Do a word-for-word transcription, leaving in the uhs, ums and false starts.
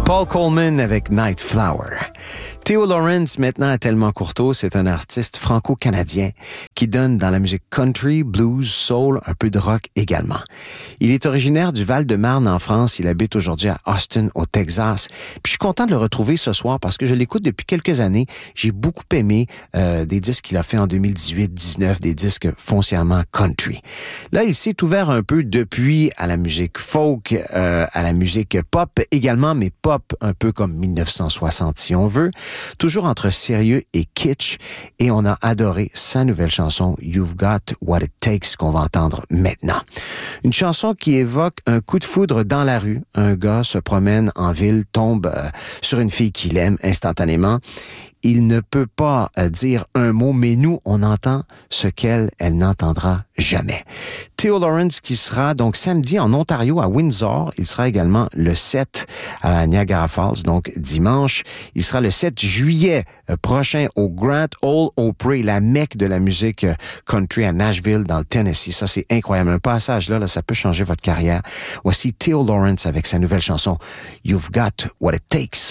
Paul Coleman avec Night Flower. Theo Lawrence, maintenant à Tellement Courteau, c'est un artiste franco-canadien qui donne dans la musique country, blues, soul, un peu de rock également. Il est originaire du Val-de-Marne en France. Il habite aujourd'hui à Austin, au Texas. Puis je suis content de le retrouver ce soir parce que je l'écoute depuis quelques années. J'ai beaucoup aimé euh, des disques qu'il a fait en deux mille dix-huit dix-neuf, des disques foncièrement country. Là, il s'est ouvert un peu depuis à la musique folk, euh, à la musique pop également, mais pop un peu comme mille neuf cent soixante si on veut. Toujours entre sérieux et kitsch, et on a adoré sa nouvelle chanson « You've Got What It Takes » qu'on va entendre maintenant. Une chanson qui évoque un coup de foudre dans la rue. Un gars se promène en ville, tombe euh, sur une fille qu'il aime instantanément. Il ne peut pas euh, dire un mot, mais nous, on entend ce qu'elle, elle n'entendra jamais. Theo Lawrence qui sera donc samedi en Ontario à Windsor. Il sera également le sept à la Niagara Falls, donc dimanche. Il sera le sept juillet euh, prochain au Grand Ole Opry, la mecque de la musique euh, country à Nashville, dans le Tennessee. Ça, c'est incroyable. Un passage là, là, ça peut changer votre carrière. Voici Theo Lawrence avec sa nouvelle chanson « You've Got What It Takes ».